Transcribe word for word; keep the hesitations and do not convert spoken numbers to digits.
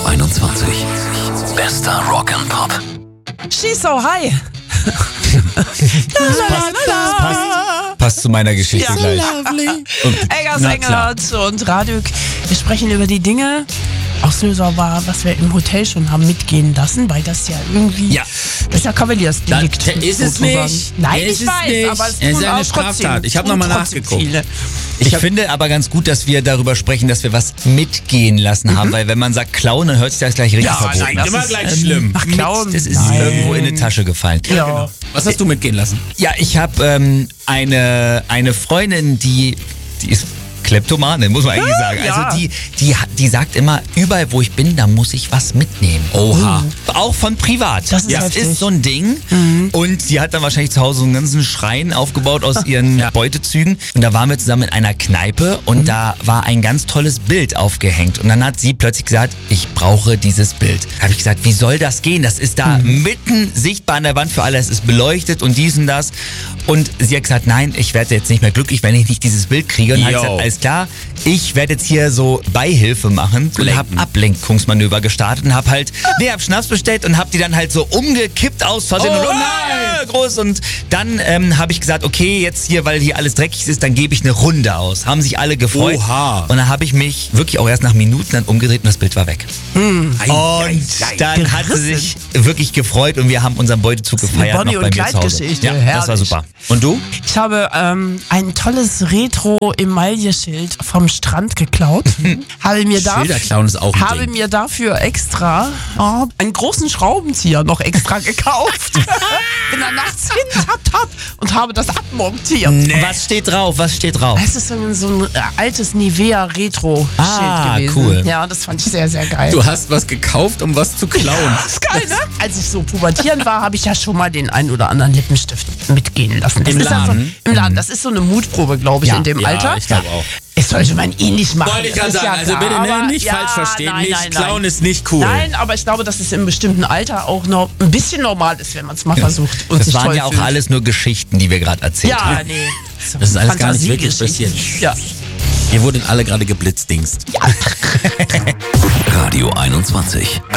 einundzwanzig. Bester Rock'n'Pop. She's so high. Das passt, das passt, passt zu meiner Geschichte Ja. gleich. Und, Eggers na klar. Engelhardt und Radük. Wir sprechen über die Dinge. Auslöser war, was wir im Hotel schon haben mitgehen lassen, weil das ja irgendwie, Ja. das ist ja Kavaliersdelikt. Das ist es sozusagen. nicht. Nein, Ist ich es weiß, nicht. aber es Es tun ist eine auch trotzdem, Straftat. Ich hab tun noch mal trotzdem nachgeguckt. viele. Ich, ich finde aber ganz gut, dass wir darüber sprechen, dass wir was mitgehen lassen haben, weil wenn man sagt klauen, dann hört sich das gleich richtig Ja, verboten nein, an. das Immer ist, gleich ähm, schlimm. Ach, klauen. Das ist Nein. irgendwo in eine Tasche gefallen. Ja. Was hast du mitgehen lassen? Ja, ich habe ähm, eine, eine Freundin, die, die ist Kleptomane, muss man eigentlich sagen. ja. Also die, die, die sagt immer, überall wo ich bin, da muss ich was mitnehmen. Oha. Auch von privat. Das ist das heftig. ist so ein Ding. Und sie hat dann wahrscheinlich zu Hause so einen ganzen Schrein aufgebaut aus ihren Beutezügen. Und da waren wir zusammen in einer Kneipe und da war ein ganz tolles Bild aufgehängt. Und dann hat sie plötzlich gesagt, ich brauche dieses Bild. Da habe ich gesagt, wie soll das gehen? Das ist da mitten sichtbar an der Wand für alle. Es ist beleuchtet und dies und das. Und sie hat gesagt, nein, ich werde jetzt nicht mehr glücklich, wenn ich nicht dieses Bild kriege. Und hat Yo. gesagt, alles klar, ich werde jetzt hier so Beihilfe machen und Lenken. habe Ablenkungsmanöver gestartet und habe halt, nee, hab Schnaps bestellt und habe die dann halt so umgekippt aus Versehen Oh und nein! ah, groß und dann ähm, habe ich gesagt, okay, jetzt hier, weil hier alles dreckig ist, dann gebe ich eine Runde aus. Haben sich alle gefreut. Oha. Und dann habe ich mich wirklich auch erst nach Minuten dann umgedreht und das Bild war weg. Ei, Und ei, ei. dann hat sie sich wirklich gefreut und wir haben unseren Beutezug eine gefeiert Bonnie- noch bei und mir zu Hause. Clyde-Geschichte, Ja, das war herrlich. super. Und du? Ich habe ähm, ein tolles Retro-Emaille-Schild vom Strand geklaut. habe mir da, Schilderklauen ist auch ein habe Ding. mir dafür extra oh, einen großen Schraubenzieher noch extra gekauft. Bin dann nachts hin, tap, tap, und habe das abmontiert. Was steht drauf? Was steht drauf? Es ist so ein, so ein äh, altes Nivea-Retro-Schild Ah, gewesen. cool. Ja, das fand ich sehr, sehr geil. Du hast was gekauft, um was zu klauen. Das ist geil, ne? Als ich so pubertierend war, habe ich ja schon mal den einen oder anderen Lippenstift mitgehen lassen. Das Im ist ja Laden? So, Im Laden. Das ist so eine Mutprobe, glaube ich, Ja. in dem Ja, Alter. ich glaube auch. Es sollte man eh nicht machen. Wollte ich das gerade ist sagen, ja also klar. bitte ne, Aber nicht ja, falsch verstehen. nein, nicht nein, klauen nein. ist nicht cool. Nein, aber ich glaube, dass es im bestimmten Alter auch noch ein bisschen normal ist, wenn man es mal versucht und Das sich waren toll ja auch fühlt. alles nur Geschichten, die wir gerade erzählt Ja, haben. nee. So Das ist alles gar nicht wirklich Fantasiegeschichten. passiert. Ja. Hier wurden alle gerade geblitzdingst. Radio einundzwanzig.